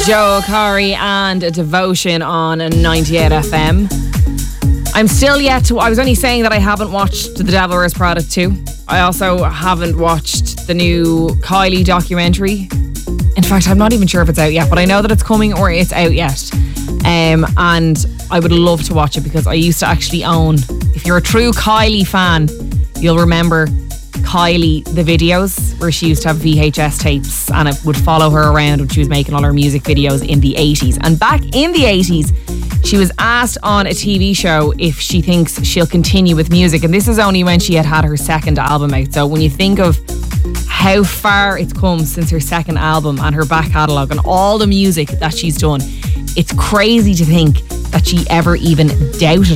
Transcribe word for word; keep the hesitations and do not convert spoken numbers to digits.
Joe Corey and Devotion on ninety-eight F M. I'm still yet to... I was only saying that I haven't watched The Devil Wears Prada two. I also haven't watched the new Kylie documentary. In fact, I'm not even sure if it's out yet, but I know that it's coming or it's out yet. Um, and I would love to watch it because I used to actually own... If you're a true Kylie fan, you'll remember Kylie, the videos, where she used to have V H S tapes and it would follow her around when she was making all her music videos in the eighties. And back in the eighties, she was asked on a T V show if she thinks she'll continue with music. And this is only when she had had her second album out. So when you think of how far it's come since her second album and her back catalogue and all the music that she's done, it's crazy to think that she ever even doubted